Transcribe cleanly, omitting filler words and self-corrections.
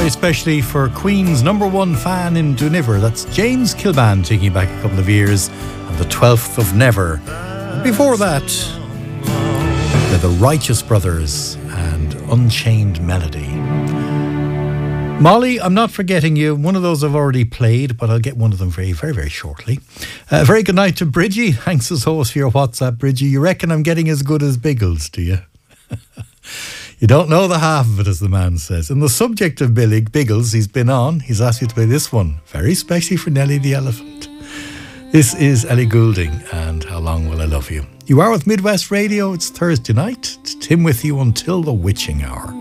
very especially for Queen's number one fan in Duniver. That's James Kilban, taking back a couple of years, and the 12th of Never. And before that, they're the Righteous Brothers and Unchained Melody. Molly, I'm not forgetting you. One of those I've already played, but I'll get one of them very, very, very shortly. Very good night to Bridgie. Thanks as always for your WhatsApp, Bridgie. You reckon I'm getting as good as Biggles, do you? You don't know the half of it, as the man says. And the subject of Billy Biggles, he's been on. He's asked you to play this one, very specially for Nelly the Elephant. This is Ellie Goulding and How Long Will I Love You? You are with Midwest Radio. It's Thursday night. It's Tim with you until the witching hour.